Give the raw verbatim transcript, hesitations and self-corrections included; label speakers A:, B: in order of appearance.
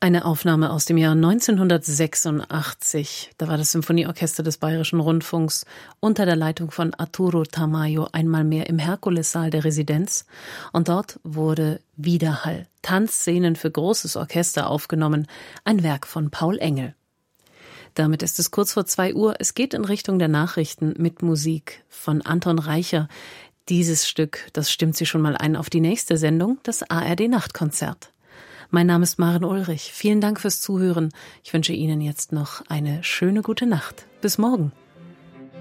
A: Eine Aufnahme aus dem Jahr neunzehnhundertsechsundachtzig. Da war das Symphonieorchester des Bayerischen Rundfunks unter der Leitung von Arturo Tamayo einmal mehr im Herkulessaal der Residenz. Und dort wurde Widerhall, Tanzszenen für großes Orchester aufgenommen, ein Werk von Paul Engel. Damit ist es kurz vor zwei Uhr. Es geht in Richtung der Nachrichten mit Musik von Anton Reicher. Dieses Stück, das stimmt Sie schon mal ein auf die nächste Sendung, das A R D-Nachtkonzert. Mein Name ist Maren Ulrich. Vielen Dank fürs Zuhören. Ich wünsche Ihnen jetzt noch eine schöne gute Nacht. Bis morgen.